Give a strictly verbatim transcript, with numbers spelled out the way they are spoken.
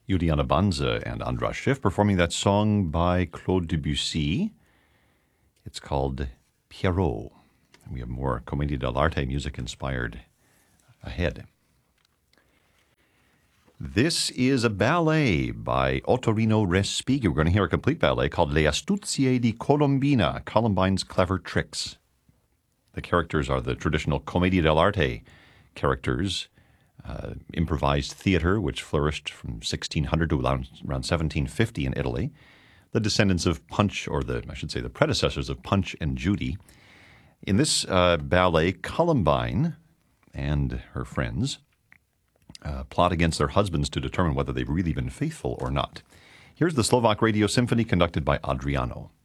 Juliana Banza and Andras Schiff performing that song by Claude Debussy. It's called Pierrot. We have more Commedia dell'arte music inspired ahead. This is a ballet by Ottorino Respighi. We're going to hear a complete ballet called Le Astuzie di Colombina, Columbine's Clever Tricks. The characters are the traditional Commedia dell'arte characters, uh, improvised theater, which flourished from sixteen hundred to around, around seventeen fifty in Italy. The descendants of Punch, or the I should say the predecessors of Punch and Judy. In this uh, ballet, Columbine and her friends uh, plot against their husbands to determine whether they've really been faithful or not. Here's the Slovak Radio Symphony conducted by Adriano.